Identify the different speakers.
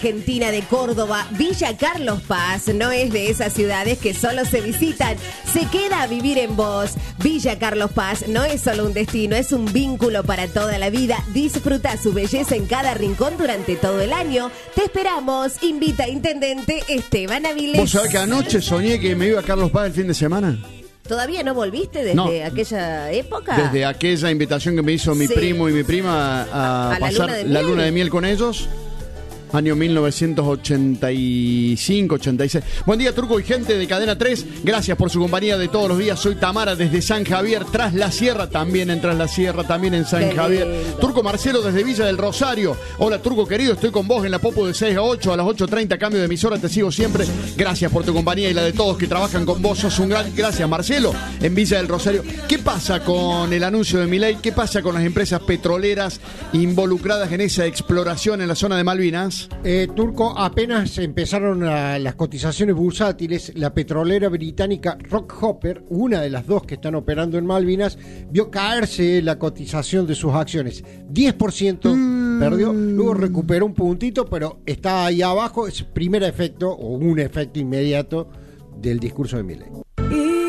Speaker 1: Argentina de Córdoba, Villa Carlos Paz no es de esas ciudades que solo se visitan, se queda a vivir en vos. Villa Carlos Paz no es solo un destino, es un vínculo para toda la vida. Disfruta su belleza en cada rincón durante todo el año. Te esperamos. Invita Intendente Esteban Avilés.
Speaker 2: ¿Vos sabés que anoche soñé que me iba a Carlos Paz el fin de semana?
Speaker 1: ¿Todavía no volviste desde aquella época?
Speaker 2: Desde aquella invitación que me hizo mi primo y mi prima a pasar la luna de miel con ellos. Año 1985, 86. Buen día, Turco y gente de Cadena 3. Gracias por su compañía de todos los días. Soy Tamara desde San Javier, Tras la Sierra, también en Tras la Sierra, también en San Javier. Turco Marcelo desde Villa del Rosario. Hola, Turco querido, estoy con vos en la Popo de 6 a 8, a las 8:30, cambio de emisora, te sigo siempre. Gracias por tu compañía y la de todos que trabajan con vos. Sos un gran... Gracias, Marcelo, en Villa del Rosario. ¿Qué pasa con el anuncio de Milei? ¿Qué pasa con las empresas petroleras involucradas en esa exploración en la zona de Malvinas?
Speaker 3: Turco, apenas empezaron las cotizaciones bursátiles, la petrolera británica Rockhopper, una de las dos que están operando en Malvinas, vio caerse la cotización de sus acciones. 10% perdió, luego recuperó un puntito, pero está ahí abajo. Es primer efecto o un efecto inmediato del discurso de Milei.